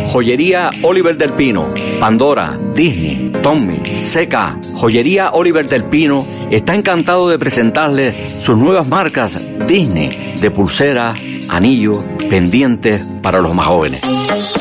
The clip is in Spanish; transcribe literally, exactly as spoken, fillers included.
Joyería Oliver del Pino, Pandora, Disney, Tommy, Seca. Joyería Oliver del Pino está encantado de presentarles sus nuevas marcas Disney de pulseras, anillos, pendientes para los más jóvenes.